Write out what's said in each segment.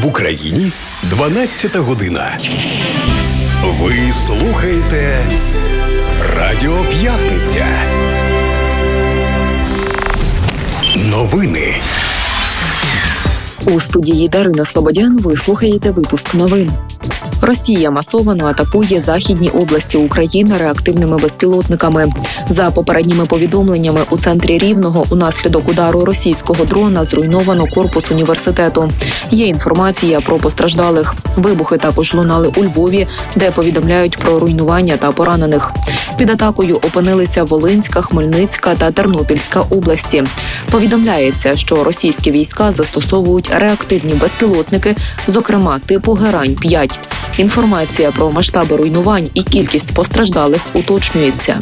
Україні 12 година. Ви слухаєте Радіо П'ятниця. Новини. У студії Дарина Слободян ви слухаєте випуск новин. Росія масово атакує західні області України реактивними безпілотниками. За попередніми повідомленнями, у центрі Рівного унаслідок удару російського дрона зруйновано корпус університету. Є інформація про постраждалих. Вибухи також лунали у Львові, де повідомляють про руйнування та поранених. Під атакою опинилися Волинська, Хмельницька та Тернопільська області. Повідомляється, що російські війська застосовують реактивні безпілотники, зокрема типу Герань-5. Інформація про масштаби руйнувань і кількість постраждалих уточнюється.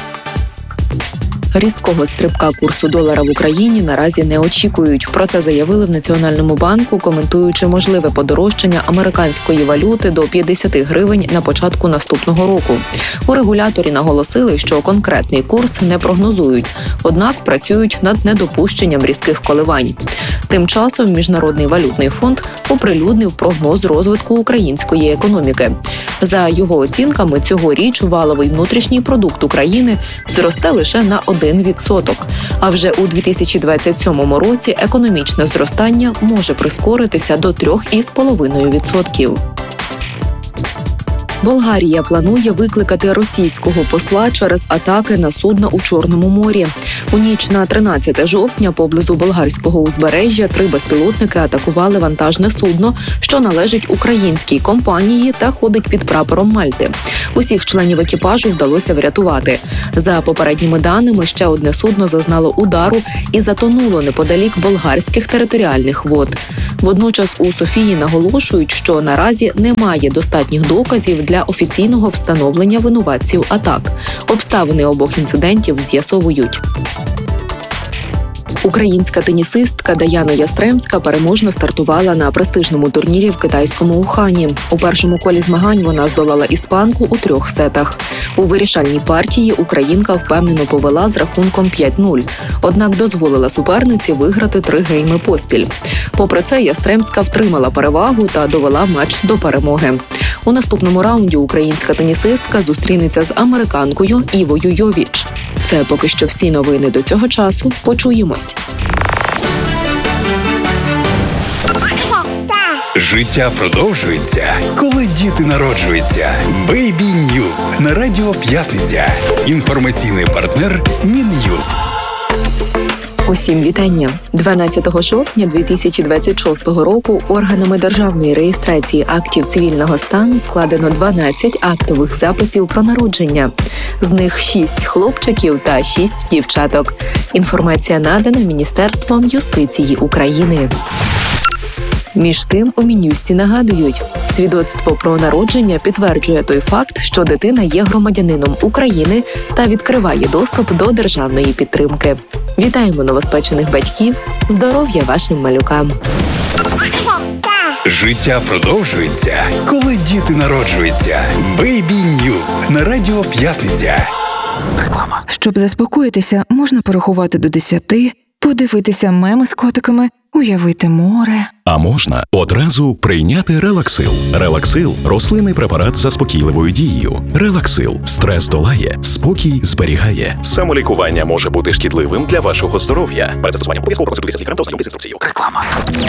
Різкого стрибка курсу долара в Україні наразі не очікують. Про це заявили в Національному банку, коментуючи можливе подорожчання американської валюти до 50 гривень на початку наступного року. У регуляторі наголосили, що конкретний курс не прогнозують, однак працюють над недопущенням різких коливань. Тим часом Міжнародний валютний фонд оприлюднив прогноз розвитку української економіки. За його оцінками, цьогоріч валовий внутрішній продукт України зросте лише на 1%. А вже у 2027 році економічне зростання може прискоритися до 3,5%. Болгарія планує викликати російського посла через атаки на судна у Чорному морі. У ніч на 13 жовтня поблизу болгарського узбережжя 3 безпілотники атакували вантажне судно, що належить українській компанії та ходить під прапором Мальти. Усіх членів екіпажу вдалося врятувати. За попередніми даними, ще одне судно зазнало удару і затонуло неподалік болгарських територіальних вод. Водночас у Софії наголошують, що наразі немає достатніх доказів для офіційного встановлення винуватців атак. Обставини обох інцидентів з'ясовують. Українська тенісистка Даяна Ястремська переможно стартувала на престижному турнірі в китайському Ухані. У першому колі змагань вона здолала іспанку у 3 сетах. У вирішальній партії українка впевнено повела з рахунком 5-0, однак дозволила суперниці виграти 3 гейми поспіль. Попри це, Ястремська втримала перевагу та довела матч до перемоги. У наступному раунді українська тенісистка зустрінеться з американкою Івою Йовіч. Це поки що всі новини до цього часу. Почуємось. Життя продовжується, коли діти народжуються. Baby News на Радіо П'ятниця. Інформаційний партнер Мін'юст. Усім вітання! 12 жовтня 2026 року органами державної реєстрації актів цивільного стану складено 12 актових записів про народження. З них 6 хлопчиків та 6 дівчаток. Інформація надана Міністерством юстиції України. Між тим, у Мін'юсті нагадують, свідоцтво про народження підтверджує той факт, що дитина є громадянином України та відкриває доступ до державної підтримки. Вітаємо новоспечених батьків! Здоров'я вашим малюкам! Життя продовжується, коли діти народжуються. Baby News на Радіо П'ятниця. Реклама. Щоб заспокоїтися, можна порахувати до 10, подивитися меми з котиками, уявити море. А можна одразу прийняти Релаксил. Релаксил – рослинний препарат з заспокійливою дією. Релаксил – стрес долає, спокій зберігає. Самолікування може бути шкідливим для вашого здоров'я. Перед застосуванням обов'язково проконсультуйтеся з лікарем та ознайомтеся з інструкцією. Реклама.